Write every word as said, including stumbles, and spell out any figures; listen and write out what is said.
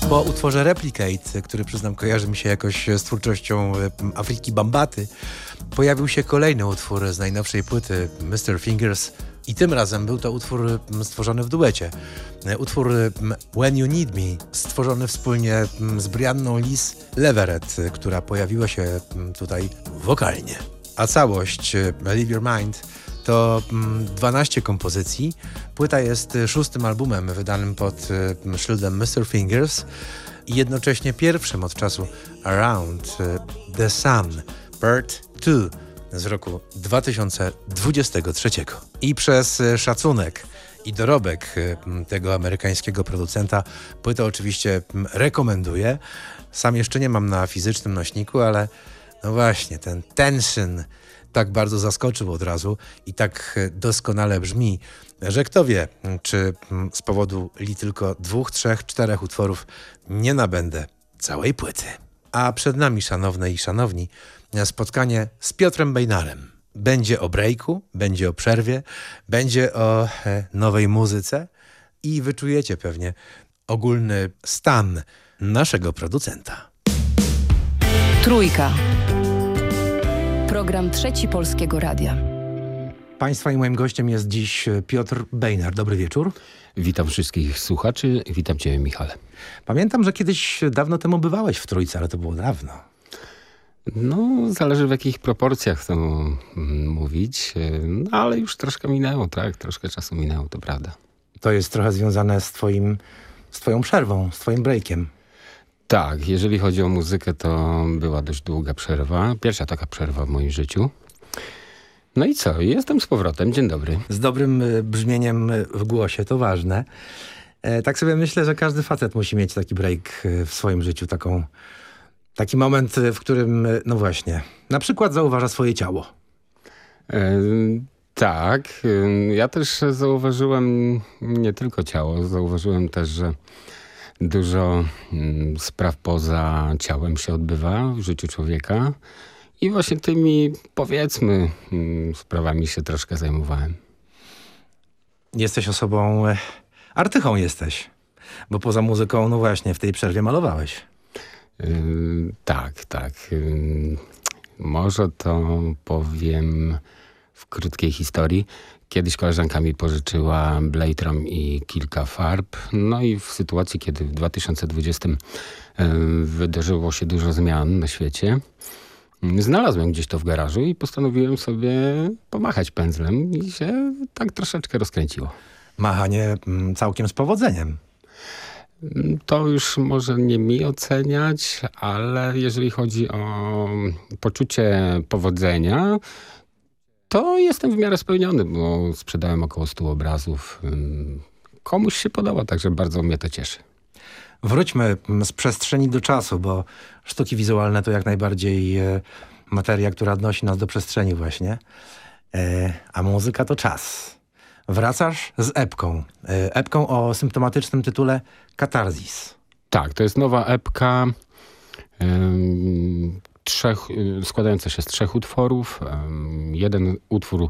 Po utworze Replicate, który przyznam kojarzy mi się jakoś z twórczością Afriki Bambaty, pojawił się kolejny utwór z najnowszej płyty mister Fingers i tym razem był to utwór stworzony w duecie. Utwór When You Need Me, stworzony wspólnie z Brianną Lis Leverett, która pojawiła się tutaj wokalnie. A całość Leave Your Mind to dwanaście kompozycji. Płyta jest szóstym albumem wydanym pod szyldem mister Fingers i jednocześnie pierwszym od czasu Around the Sun Part dwa z roku dwa tysiące dwudziestego trzeciego. I przez szacunek i dorobek tego amerykańskiego producenta płytę oczywiście rekomenduję. Sam jeszcze nie mam na fizycznym nośniku, ale no właśnie, ten tension tak bardzo zaskoczył od razu i tak doskonale brzmi, że kto wie, czy z powodu li tylko dwóch, trzech, czterech utworów nie nabędę całej płyty. A przed nami, szanowne i szanowni, spotkanie z Piotrem Bejnarem. Będzie o breaku, będzie o przerwie, będzie o e, nowej muzyce i wyczujecie pewnie ogólny stan naszego producenta. Trójka. Program Trzeci Polskiego Radia. Państwa i moim gościem jest dziś Piotr Bejnar. Dobry wieczór. Witam wszystkich słuchaczy. Witam Cię, Michale. Pamiętam, że kiedyś dawno temu bywałeś w Trójce, ale to było dawno. No, zależy w jakich proporcjach to mm, mówić, no, ale już troszkę minęło, tak? Troszkę czasu minęło, to prawda. To jest trochę związane z twoim, z twoją przerwą, z twoim breakiem. Tak, jeżeli chodzi o muzykę, to była dość długa przerwa. Pierwsza taka przerwa w moim życiu. No i co? Jestem z powrotem. Dzień dobry. Z dobrym brzmieniem w głosie, to ważne. E, tak sobie myślę, że każdy facet musi mieć taki break w swoim życiu, taką, taki moment, w którym, no właśnie, na przykład zauważa swoje ciało. E, tak, ja też zauważyłem nie tylko ciało, zauważyłem też, że dużo mm, spraw poza ciałem się odbywa w życiu człowieka i właśnie tymi, powiedzmy, mm, sprawami się troszkę zajmowałem. Jesteś osobą, e, artychą jesteś, bo poza muzyką, no właśnie, w tej przerwie malowałeś. Yy, tak, tak. Yy, może to powiem w krótkiej historii. Kiedyś koleżanka mi pożyczyła Bladrom i kilka farb. No i w sytuacji, kiedy w dwa tysiące dwudziestym yy, wydarzyło się dużo zmian na świecie, yy, znalazłem gdzieś to w garażu i postanowiłem sobie pomachać pędzlem i się tak troszeczkę rozkręciło. Machanie mm, całkiem z powodzeniem. To już może nie mi oceniać, ale jeżeli chodzi o poczucie powodzenia, to jestem w miarę spełniony, bo sprzedałem około stu obrazów. Komuś się podoba, także bardzo mnie to cieszy. Wróćmy z przestrzeni do czasu, bo sztuki wizualne to jak najbardziej e, materia, która odnosi nas do przestrzeni właśnie. E, a muzyka to czas. Wracasz z epką. E, epką o symptomatycznym tytule Katarzis. Tak, to jest nowa epka ym, trzech, y, składająca się z trzech utworów. Ym, jeden utwór